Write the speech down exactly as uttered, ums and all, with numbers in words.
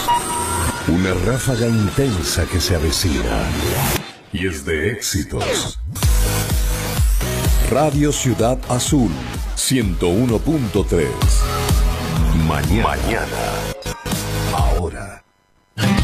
Una ráfaga intensa que se avecina. Y es de éxitos. Radio Ciudad Azul, ciento uno punto tres. Mañana. Mañana. Ahora.